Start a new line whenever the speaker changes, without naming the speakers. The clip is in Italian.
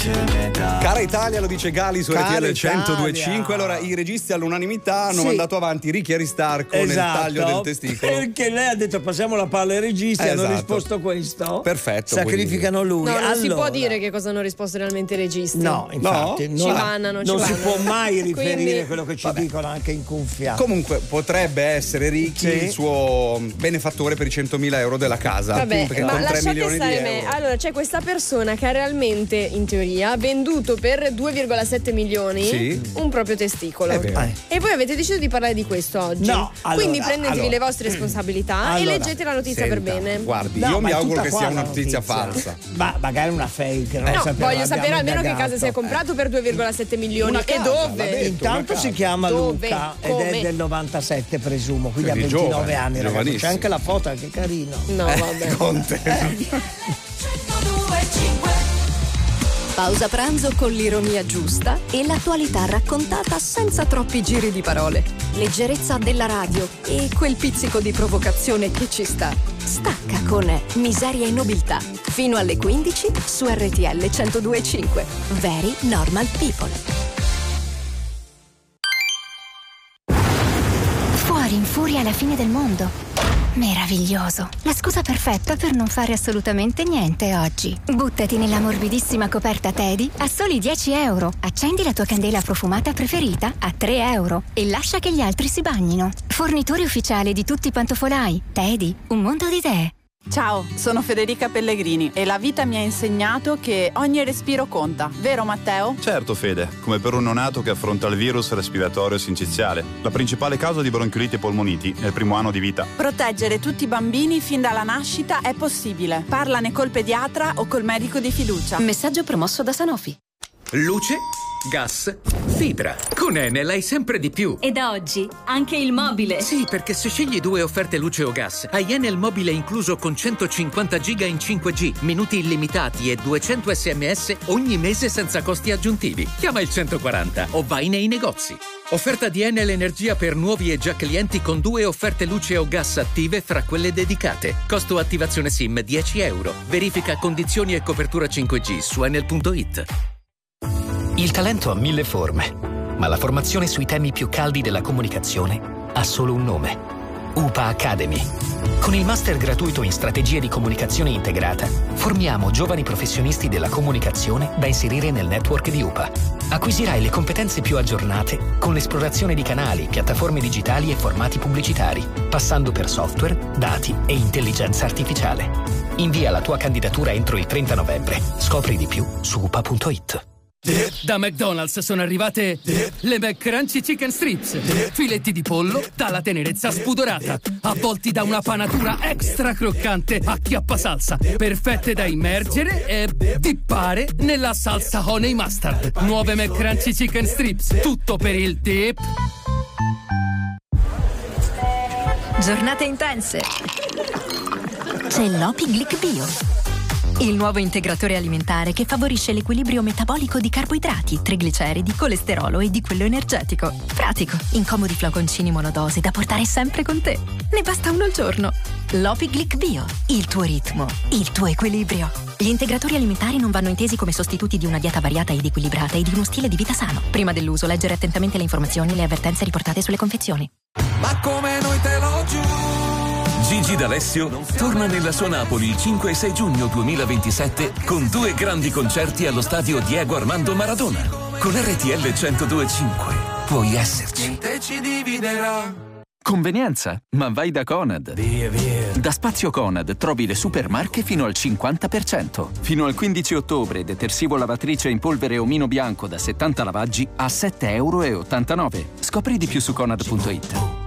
Cara Italia, lo dice Gali su RTL 102.5. Allora i registi all'unanimità hanno mandato avanti Ricky Aristarco nel taglio del testicolo,
perché lei ha detto passiamo la palla ai registi, hanno risposto questo.
Perfetto.
Sacrificano lui.
No, non si può dire che cosa hanno risposto realmente i registi.
No, infatti
ci vannano.
Non si può mai riferire
Quindi
quello che ci dicono anche in cuffia.
Comunque potrebbe essere Ricky il suo benefattore per i 100.000 euro della casa.
Vabbè,
perché
ma
con 3
lasciate
milioni
stare
di
me.
euro.
Allora c'è questa persona che ha realmente, in teoria, venduto per 2,7 milioni un proprio testicolo. E voi avete deciso di parlare di questo oggi.
No,
quindi prendetevi le vostre responsabilità e leggete la notizia per bene.
Guardi, io mi auguro che sia una notizia falsa.
Ma magari una fake.
Voglio sapere almeno che casa si è comprato per 2,7 milioni e dove.
Intanto si chiama Luca ed è del 97 presumo, quindi ha 29 anni, ragazzi. C'è anche la foto, che carino.
No, vabbè.
Pausa pranzo con l'ironia giusta e l'attualità raccontata senza troppi giri di parole. Leggerezza della radio e quel pizzico di provocazione che ci sta. Stacca con Miseria e Nobiltà fino alle 15 su RTL 102.5. Very Normal People.
Fuori in furia alla fine del mondo. Meraviglioso. La scusa perfetta per non fare assolutamente niente oggi. Buttati nella morbidissima coperta Teddy a soli 10 euro. Accendi la tua candela profumata preferita a 3 euro e lascia che gli altri si bagnino. Fornitore ufficiale di tutti i pantofolai. Teddy, un mondo di idee.
Ciao, sono Federica Pellegrini e la vita mi ha insegnato che ogni respiro conta, vero Matteo?
Certo Fede, come per un neonato che affronta il virus respiratorio sinciziale, la principale causa di bronchiolite e polmoniti nel primo anno di vita.
Proteggere tutti i bambini fin dalla nascita è possibile. Parlane col pediatra o col medico di fiducia.
Messaggio promosso da Sanofi.
Luce, gas, fibra. Con Enel hai sempre di più.
E da oggi anche il mobile.
Sì, perché se scegli 2 offerte luce o gas, hai Enel mobile incluso con 150 giga in 5G, minuti illimitati e 200 SMS ogni mese senza costi aggiuntivi. Chiama il 140 o vai nei negozi. Offerta di Enel Energia per nuovi e già clienti con 2 offerte luce o gas attive fra quelle dedicate. Costo attivazione SIM 10 euro. Verifica condizioni e copertura 5G su enel.it.
Il talento ha 1000 forme, ma la formazione sui temi più caldi della comunicazione ha solo un nome: UPA Academy. Con il master gratuito in strategie di comunicazione integrata, formiamo giovani professionisti della comunicazione da inserire nel network di UPA. Acquisirai le competenze più aggiornate con l'esplorazione di canali, piattaforme digitali e formati pubblicitari, passando per software, dati e intelligenza artificiale. Invia la tua candidatura entro il 30 novembre. Scopri di più su upa.it.
Da McDonald's sono arrivate le McCrunchy Chicken Strips, filetti di pollo dalla tenerezza spudorata, avvolti da una panatura extra croccante a chiappasalsa, perfette da immergere e dippare nella salsa honey mustard. Nuove McCrunchy Chicken Strips, tutto per il dip.
Giornate intense. C'è l'Opi Glic Bio, il nuovo integratore alimentare che favorisce l'equilibrio metabolico di carboidrati, trigliceridi, colesterolo e di quello energetico. Pratico, in comodi flaconcini monodose da portare sempre con te. Ne basta uno al giorno. L'Opi Glic Bio, il tuo ritmo, il tuo equilibrio. Gli integratori alimentari non vanno intesi come sostituti di una dieta variata ed equilibrata e di uno stile di vita sano. Prima dell'uso, leggere attentamente le informazioni e le avvertenze riportate sulle confezioni.
Ma come noi te lo giuro. Gigi D'Alessio torna nella sua Napoli il 5 e 6 giugno 2027 con 2 grandi concerti allo stadio Diego Armando Maradona. Con RTL 102.5 puoi esserci.
Niente ci dividerà.
Convenienza, ma vai da Conad.
Via.
Da Spazio Conad trovi le supermarche fino al 50%. Fino al 15 ottobre detersivo lavatrice in polvere omino bianco da 70 lavaggi a €7,89. Scopri di più su Conad.it.